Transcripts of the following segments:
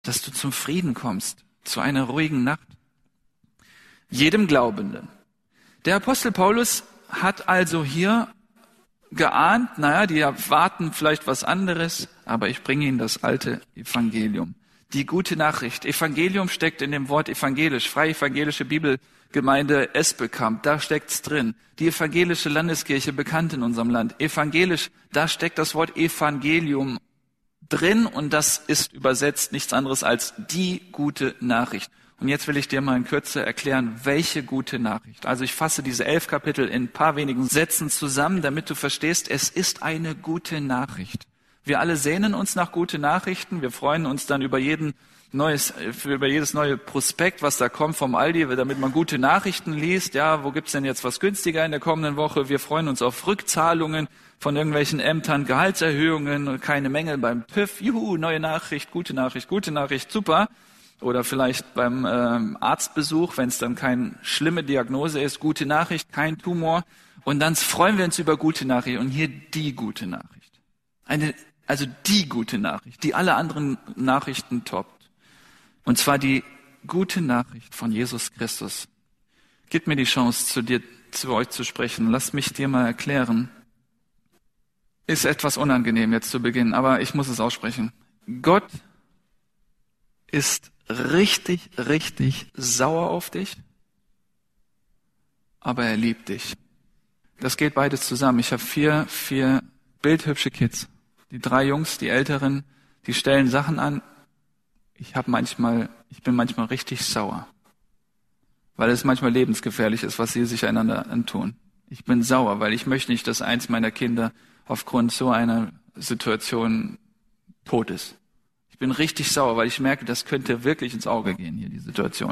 dass du zum Frieden kommst, zu einer ruhigen Nacht. Jedem Glaubenden. Der Apostel Paulus hat also hier geahnt, die erwarten vielleicht was anderes, aber ich bringe ihnen das alte Evangelium. Die gute Nachricht. Evangelium steckt in dem Wort evangelisch. Freie Evangelische Bibelgemeinde Esbekamp, da steckt's drin. Die evangelische Landeskirche, bekannt in unserem Land. Evangelisch, da steckt das Wort Evangelium drin und das ist übersetzt nichts anderes als die gute Nachricht. Und jetzt will ich dir mal in Kürze erklären, welche gute Nachricht. Also ich fasse diese 11 Kapitel in ein paar wenigen Sätzen zusammen, damit du verstehst, es ist eine gute Nachricht. Wir alle sehnen uns nach guten Nachrichten. Wir freuen uns dann über jedes neue Prospekt, was da kommt vom Aldi, damit man gute Nachrichten liest. Ja, wo gibt's denn jetzt was günstiger in der kommenden Woche? Wir freuen uns auf Rückzahlungen von irgendwelchen Ämtern, Gehaltserhöhungen, keine Mängel beim TÜV. Juhu, neue Nachricht, gute Nachricht, super. Oder vielleicht beim Arztbesuch, wenn es dann keine schlimme Diagnose ist, gute Nachricht, kein Tumor. Und dann freuen wir uns über gute Nachricht. Und hier die gute Nachricht. Also die gute Nachricht, die alle anderen Nachrichten toppt. Und zwar die gute Nachricht von Jesus Christus. Gib mir die Chance, zu euch zu sprechen. Lass mich dir mal erklären. Ist etwas unangenehm jetzt zu Beginn, aber ich muss es aussprechen. Gott ist richtig, richtig sauer auf dich, aber er liebt dich. Das geht beides zusammen. Ich habe vier bildhübsche Kids. Die 3 Jungs, die Älteren, die stellen Sachen an. Ich bin manchmal richtig sauer, weil es manchmal lebensgefährlich ist, was sie sich einander antun. Ich bin sauer, weil ich möchte nicht, dass eins meiner Kinder aufgrund so einer Situation tot ist. Ich bin richtig sauer, weil ich merke, das könnte wirklich ins Auge gehen hier, die Situation.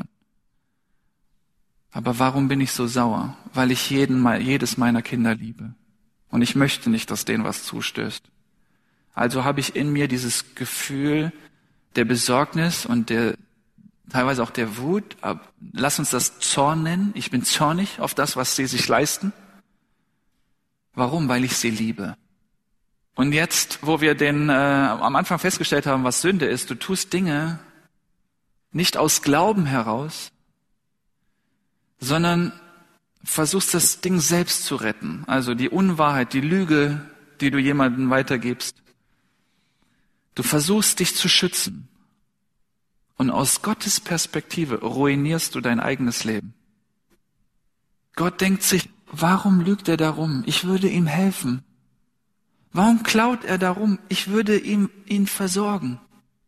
Aber warum bin ich so sauer? Weil ich jedes meiner Kinder liebe. Und ich möchte nicht, dass denen was zustößt. Also habe ich in mir dieses Gefühl der Besorgnis und teilweise auch der Wut. Lass uns das Zorn nennen. Ich bin zornig auf das, was sie sich leisten. Warum? Weil ich sie liebe. Und jetzt, wo wir am Anfang festgestellt haben, was Sünde ist, du tust Dinge nicht aus Glauben heraus, sondern versuchst das Ding selbst zu retten. Also die Unwahrheit, die Lüge, die du jemandem weitergibst. Du versuchst dich zu schützen. Und aus Gottes Perspektive ruinierst du dein eigenes Leben. Gott denkt sich, warum lügt er darum? Ich würde ihm helfen. Warum klaut er darum? Ich würde ihn versorgen.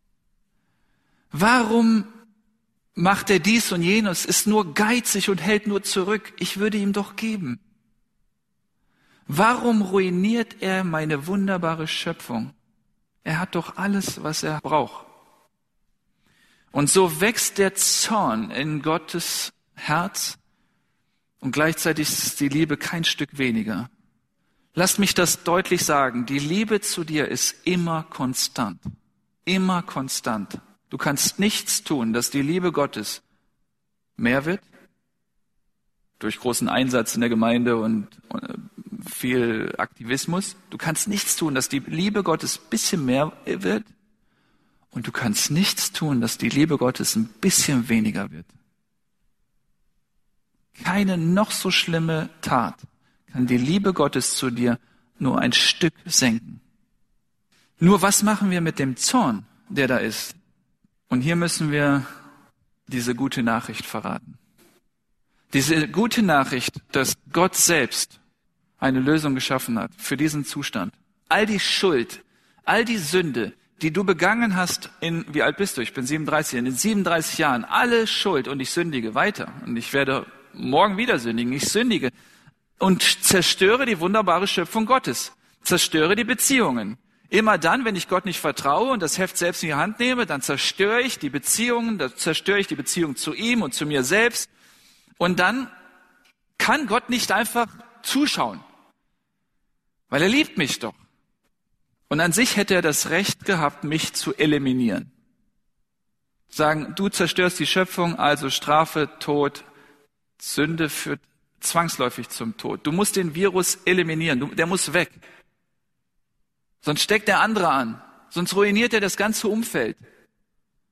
Warum macht er dies und jenes? Ist nur geizig und hält nur zurück. Ich würde ihm doch geben. Warum ruiniert er meine wunderbare Schöpfung? Er hat doch alles, was er braucht. Und so wächst der Zorn in Gottes Herz und gleichzeitig ist die Liebe kein Stück weniger. Lasst mich das deutlich sagen. Die Liebe zu dir ist immer konstant. Immer konstant. Du kannst nichts tun, dass die Liebe Gottes mehr wird. Durch großen Einsatz in der Gemeinde und viel Aktivismus. Du kannst nichts tun, dass die Liebe Gottes ein bisschen mehr wird. Und du kannst nichts tun, dass die Liebe Gottes ein bisschen weniger wird. Keine noch so schlimme Tat kann die Liebe Gottes zu dir nur ein Stück senken. Nur was machen wir mit dem Zorn, der da ist? Und hier müssen wir diese gute Nachricht verraten. Diese gute Nachricht, dass Gott selbst eine Lösung geschaffen hat für diesen Zustand. All die Schuld, all die Sünde, die du begangen hast wie alt bist du? Ich bin 37, in den 37 Jahren, alle Schuld und ich sündige weiter. Und ich werde morgen wieder sündigen. Ich sündige und zerstöre die wunderbare Schöpfung Gottes. Zerstöre die Beziehungen. Immer dann, wenn ich Gott nicht vertraue und das Heft selbst in die Hand nehme, dann zerstöre ich die Beziehungen, dann zerstöre ich die Beziehung zu ihm und zu mir selbst. Und dann kann Gott nicht einfach zuschauen, weil er liebt mich doch. Und an sich hätte er das Recht gehabt, mich zu eliminieren. Sagen, du zerstörst die Schöpfung, also Strafe, Tod, Sünde führt zwangsläufig zum Tod. Du musst den Virus eliminieren, der muss weg. Sonst steckt der andere an, sonst ruiniert er das ganze Umfeld.